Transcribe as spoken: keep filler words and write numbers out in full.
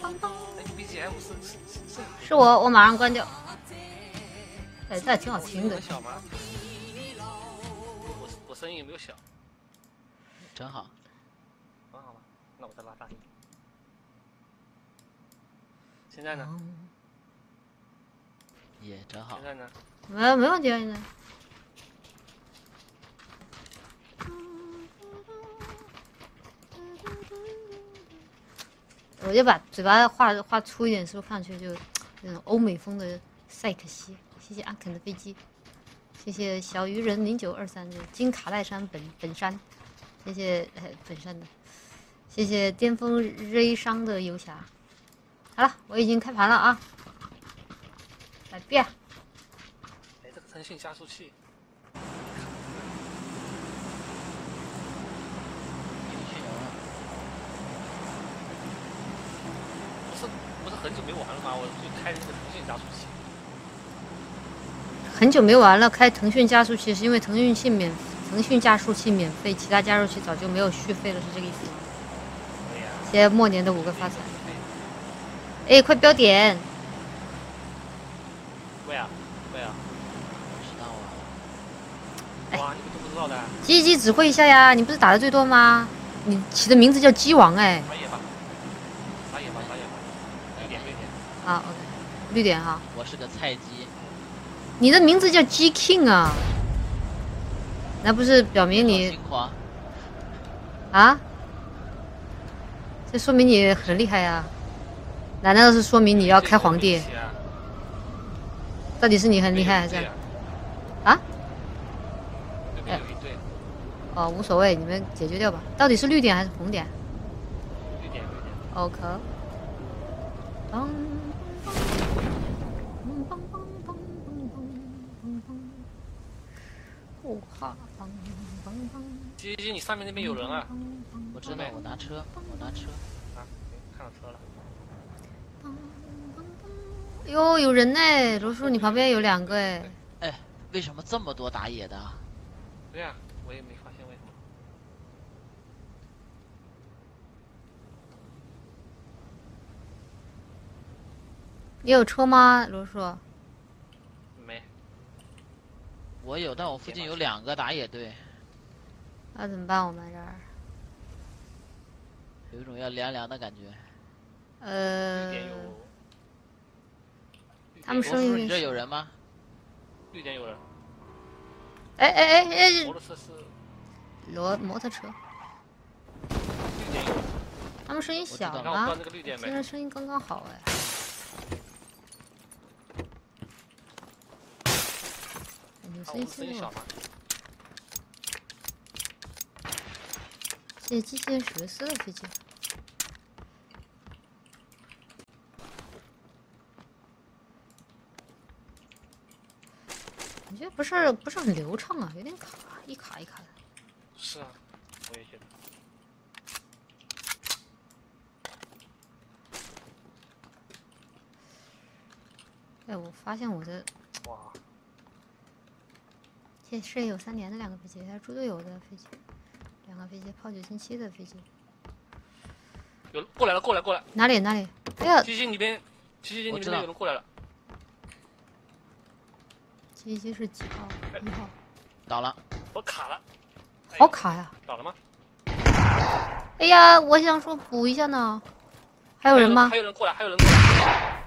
B G M 是是是是我，我马上关掉。哎，这还挺好听的。 小吗？我我声音有没有小？ 真好。 很好吧，那我再拉大一点。现在呢？ 也真好。 现在呢？ 没没问题啊，现在。我就把嘴巴画画粗一点，是不是看上去就那种欧美风的赛克西？谢谢安肯的飞机，谢谢小鱼人零九二三的金卡戴珊本本山，谢谢呃本山的，谢谢巅峰瑞商的游侠。好了，我已经开盘了啊，来变。 哎，这个腾讯加速器。不是很久没玩了吗？我就开那个腾讯加速器。 很久没玩了，开腾讯加速器是因为腾讯器免，腾讯加速器免费，其他加速器早就没有续费了，是这个意思吗？ 对呀。 谢谢末年的五个发财。哎，快标点！ 对呀，对呀。 知道啊。 哇，你们都不知道的。 鸡鸡指挥一下呀！你不是打的最多吗？你起的名字叫鸡王哎。 打野吧，打野吧，打野吧。绿点，绿点。 啊 ，OK， 绿点哈。 我是个菜鸡。 你的名字叫 G King 啊？那不是表明你辛苦啊？ 啊？这说明你很厉害呀？难道是说明你要开皇帝？到底是你很厉害还是？啊？ 对面有一队。 哦，无所谓，你们解决掉吧。到底是绿点还是红点？ 绿点，绿点。 OK。当。 鸡鸡，你上面那边有人啊！ 我知道，我拿车，我拿车。 啊，看到车了。 哟，有人呢！罗叔，你旁边有两个哎。 哎，为什么这么多打野的？ 对呀、啊，我也没发现为什么。 你有车吗，罗叔？ 没。 我有，但我附近有两个打野队。 那怎么办？我们这儿有一种要凉凉的感觉。 呃。 绿点有。 他们声音。 你这有人吗？ 绿点有人。 哎哎哎哎！ 摩托车是。 罗摩托车。 绿点有人。 他们声音小吗？现在声音刚刚好哎。有声音轻了。谢谢机器人史维斯的飞机。感觉不是不是很流畅啊，有点卡，一卡一卡的。 是啊，我也觉得。 哎，我发现我的。 哇。 谢谢室友三年的两个飞机，还有猪队友的飞机。两个飞机，炮九星七的飞机， 有过来了，过来，过来！ 哪里哪里？哎呀， 基金里边，基金里边有人过来了。 基金是几号？一号。 倒了。 我卡了。 好卡呀！ 倒了吗？ 哎呀，我想说补一下呢。还有人吗？ 还有人过来，还有人过来。